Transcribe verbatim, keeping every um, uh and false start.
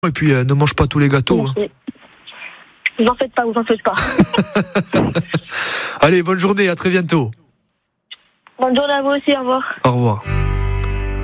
Et puis euh, ne mange pas tous les gâteaux. Hein. Vous en faites pas, vous en faites pas. Allez, bonne journée, à très bientôt. Bonne journée à vous aussi, au revoir. Au revoir.